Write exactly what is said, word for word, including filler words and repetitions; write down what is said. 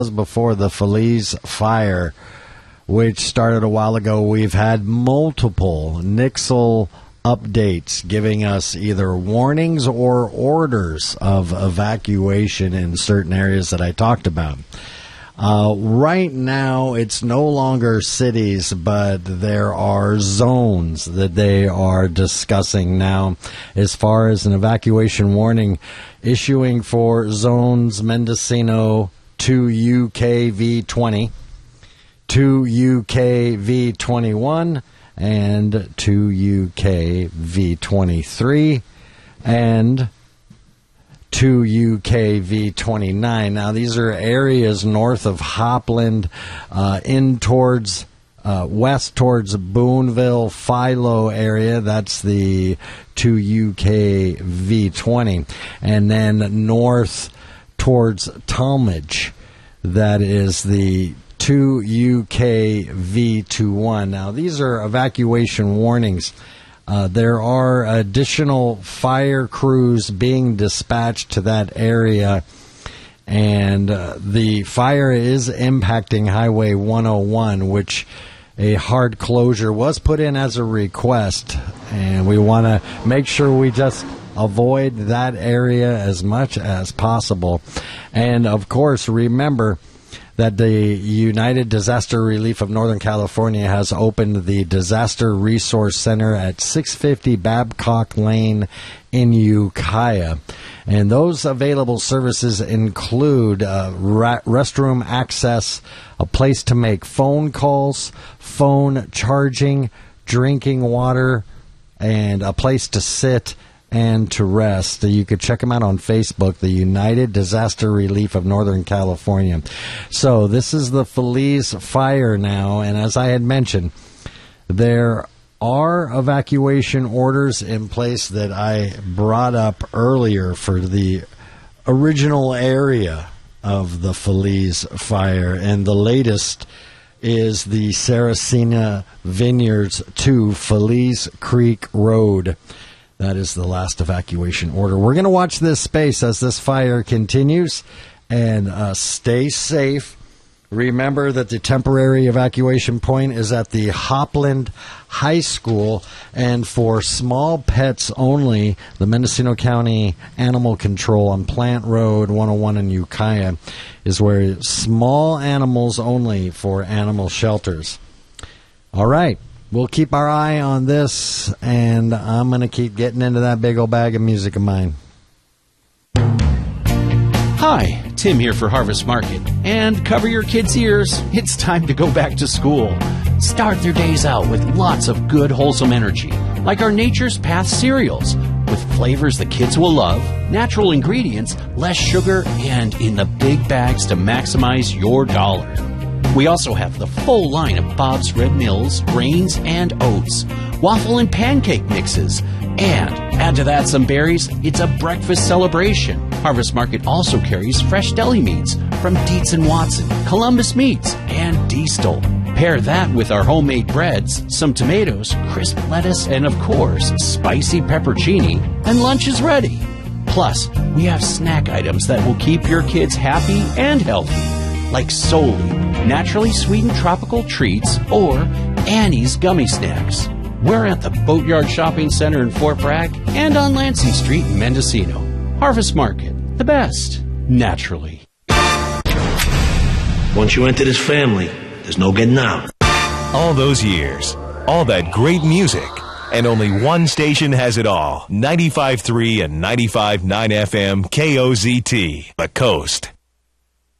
Before the Feliz fire, which started a while ago, we've had multiple N C S L updates giving us either warnings or orders of evacuation in certain areas that I talked about. Uh, right now, it's no longer cities, but there are zones that they are discussing now as far as an evacuation warning issuing for zones Mendocino to U K V twenty, to U K V twenty-one, and to U K V twenty-three, and to U K V twenty-nine. Now, these are areas north of Hopland, uh, in towards, uh, west towards Boonville, Philo area. That's the to U K V twenty. And then north towards Talmadge, that is the to U K V twenty-one. Now, these are evacuation warnings. Uh, there are additional fire crews being dispatched to that area, and uh, the fire is impacting Highway one oh one, which a hard closure was put in as a request, and we want to make sure we just avoid that area as much as possible. And, of course, remember that the United Disaster Relief of Northern California has opened the Disaster Resource Center at six fifty Babcock Lane in Ukiah. And those available services include uh, ra- restroom access, a place to make phone calls, phone charging, drinking water, and a place to sit and to rest. You could check them out on Facebook, the United Disaster Relief of Northern California. So this is the Feliz fire now, and as I had mentioned, there are evacuation orders in place that I brought up earlier for the original area of the Feliz fire, and the latest is the Saracena Vineyards to Feliz Creek Road. That is the last evacuation order. We're going to watch this space as this fire continues, and uh, stay safe. Remember that the temporary evacuation point is at the Hopland High School, and for small pets only, the Mendocino County Animal Control on Plant Road one oh one in Ukiah is where small animals only for animal shelters. All right. We'll keep our eye on this, and I'm going to keep getting into that big old bag of music of mine. Hi, Tim here for Harvest Market. And cover your kids' ears. It's time to go back to school. Start their days out with lots of good, wholesome energy, like our Nature's Path cereals, with flavors the kids will love, natural ingredients, less sugar, and in the big bags to maximize your dollar. We also have the full line of Bob's Red Mills, grains, and oats, waffle and pancake mixes, and add to that some berries. It's a breakfast celebration. Harvest Market also carries fresh deli meats from Dietz and Watson, Columbus Meats, and Diestel. Pair that with our homemade breads, some tomatoes, crisp lettuce, and of course, spicy peppercini, and lunch is ready. Plus, we have snack items that will keep your kids happy and healthy, like Soli, naturally sweetened tropical treats, or Annie's gummy snacks. We're at the Boatyard Shopping Center in Fort Bragg and on Lansing Street in Mendocino. Harvest Market, the best, naturally. Once you enter this family, there's no getting out. All those years, all that great music, and only one station has it all. ninety-five point three and ninety-five point nine F M K O Z T, The Coast.